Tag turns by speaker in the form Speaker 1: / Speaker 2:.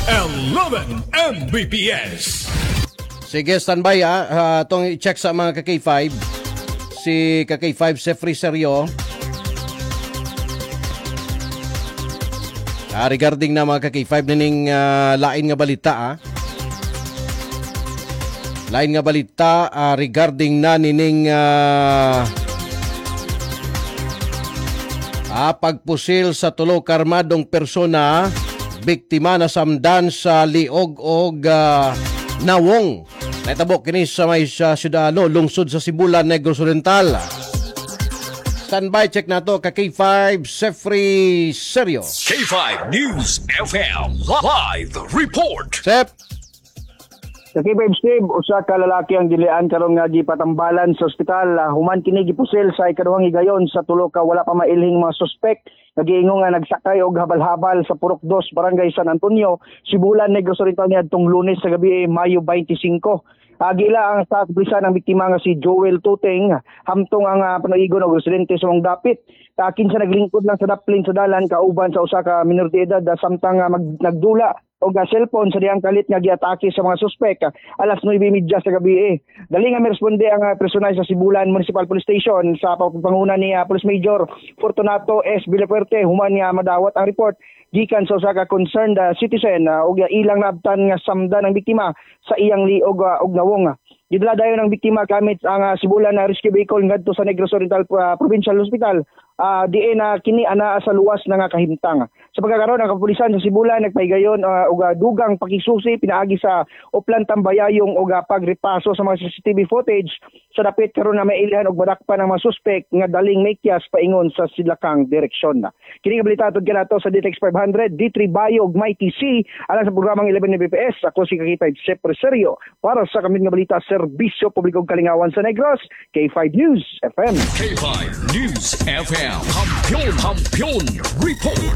Speaker 1: 11 Mbps.
Speaker 2: Sige, standby itong i-check sa mga ka-K5. Si ka-K5 Sefri Seryo. Regarding na mga ka-K5 nining lain nga balita Lain nga balita regarding na nining pagpusil sa tulo karmadong persona biktima na samdan sa liog og nawong. Naitabo kini sa may syudad lungsod sa Sibulan, Negros Oriental. Standby check na to ka-K5 Sefri Seryo.
Speaker 1: K5 News FM live report.
Speaker 2: Sep.
Speaker 3: Sa K5 Steve, usa ka lalaki ang dilian karon nga gipatambalan sa ospital. Human kini gipusil sa ikaduhang higayon sa tulo ka wala pa mailhing mga suspek. Nagiingon nga nagsakay og habal-habal sa Purok 2, Barangay San Antonio, Sibulan, Negros Oriental niadtong Lunes sa gabi, Mayo 25. Gila ang sa pulisan ng biktima nga si Joel Tuteng, hamtong ang panaigon og residente sa mong dapit. Takin sa naglingkod lang sa daplin sa dalan kauban sa usa ka minor de edad samtang nagdula og cellphone sa diyang kalit nga giatake sa mga suspek alas 9:30 sa gabi. Dali nga meresponde ang personal sa Sibulan Municipal Police Station sa panguna ni Police Major Fortunato S. Villafuerte. Human nga madawat ang report gikan sa usa ka concerned citizen og ilang naabtan nga samdan ang biktima sa iyang liog og nawong. Gidala dayon ang biktima gamit ang Sibulan na rescue vehicle ngadto sa Negros Oriental Provincial Hospital. Diin na kini ana sa luwas na nga kahimtang. Sa pagkakaroon ng kapulisan sa Sibulan nagpahigayon og dugang pakisusi pinaagi sa Uplan Tambayayong og pagrepaso sa mga CCTV footage sa dapit karon na mailhan og madakpan ng mga suspek nga daling mekyas paingon sa sidlakang direksyon. Kini nga balita tod kanato sa DTX 500 D3 Bayog Mighty C alang sa programang 11 Mbps. Ako si K5 Sefri Seryo para sa kaming nga balita serbisyo publikong kalingawan sa Negros. K5 News FM.
Speaker 1: K5 News FM. Kampiyon Report.